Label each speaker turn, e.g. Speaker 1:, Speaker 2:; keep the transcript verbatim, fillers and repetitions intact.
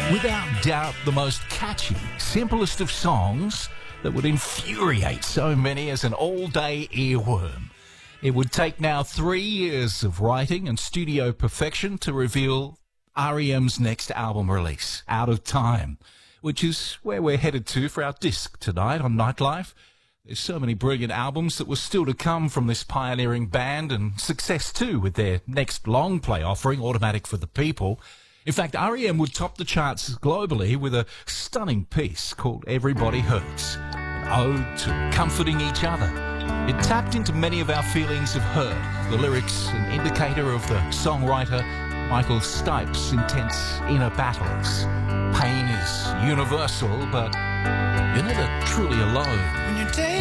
Speaker 1: Without doubt, the most catchy, simplest of songs that would infuriate so many as an all-day earworm. It would take now three years of writing and studio perfection to reveal R E M's next album release, Out of Time, which is where we're headed to for our disc tonight on Nightlife. There's so many brilliant albums that were still to come from this pioneering band, and success too with their next long play offering, Automatic for the People. In fact, R E M would top the charts globally with a stunning piece called Everybody Hurts, an ode to comforting each other. It tapped into many of our feelings of hurt, the lyrics an indicator of the songwriter Michael Stipe's intense inner battles. Pain is universal, but you're never truly alone. When you take